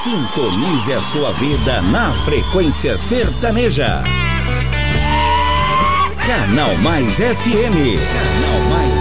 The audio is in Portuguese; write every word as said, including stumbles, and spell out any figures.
Sintonize a sua vida na frequência sertaneja. Canal Mais F M. Canal Mais